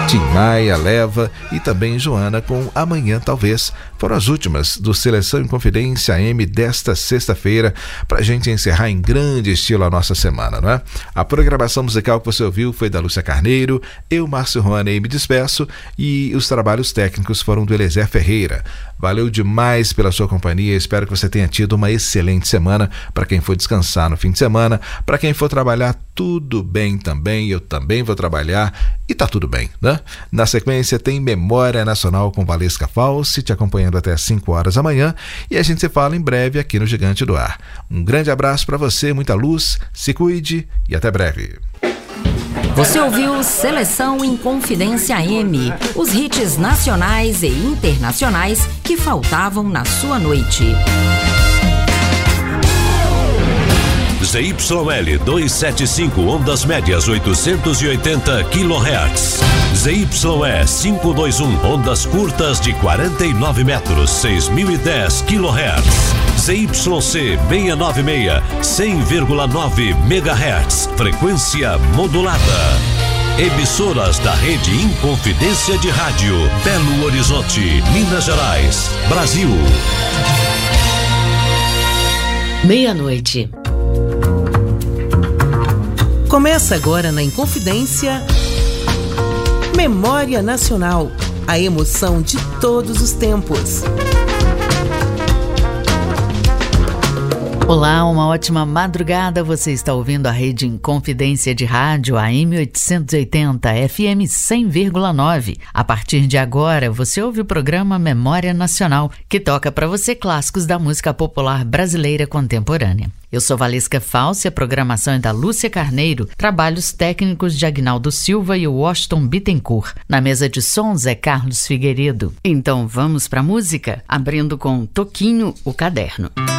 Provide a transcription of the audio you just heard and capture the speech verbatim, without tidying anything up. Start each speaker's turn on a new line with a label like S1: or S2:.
S1: Tim Maia, Leva e também Joana com Amanhã Talvez. Foram as últimas do Seleção em Confidência A M desta sexta-feira, pra gente encerrar em grande estilo a nossa semana, não é? A programação musical que você ouviu foi da Lúcia Carneiro, eu, Márcio Roney, me despeço e os trabalhos técnicos foram do Eliezer Ferreira. Valeu demais pela sua companhia, espero que você tenha tido uma excelente semana. Para quem for descansar no fim de semana, para quem for trabalhar, tudo bem também, eu também vou trabalhar e tá tudo bem, né? Na sequência tem Memória Nacional com Valesca Falsi, te acompanhando até às cinco horas da manhã, e a gente se fala em breve aqui no Gigante do Ar. Um grande abraço para você, muita luz, se cuide e até breve.
S2: Você ouviu Seleção em Confidência A M, os hits nacionais e internacionais que faltavam na sua noite.
S3: Z Y L duzentos e setenta e cinco, ondas médias oitocentos e oitenta quilohertz. Z Y E quinhentos e vinte e um, ondas curtas de quarenta e nove metros, seis mil e dez quilohertz. Z Y C seiscentos e noventa e seis, cem vírgula nove megahertz, frequência modulada. Emissoras da rede Inconfidência de Rádio, Belo Horizonte, Minas Gerais, Brasil.
S4: Meia-noite. Começa agora na Inconfidência Memória Nacional, a emoção de todos os tempos.
S5: Olá, uma ótima madrugada. Você está ouvindo a rede Inconfidência de Rádio, A M oitocentos e oitenta, F M cem vírgula nove. A partir de agora, você ouve o programa Memória Nacional, que toca para você clássicos da música popular brasileira contemporânea. Eu sou Valesca Falsi, a programação é da Lúcia Carneiro, trabalhos técnicos de Agnaldo Silva e Washington Bittencourt. Na mesa de sons é Carlos Figueiredo. Então vamos para a música, abrindo com Toquinho, o Caderno.